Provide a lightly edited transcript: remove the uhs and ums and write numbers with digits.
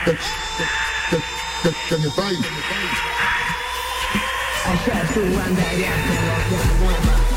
Can you fight? I shall to run that ass and walk down the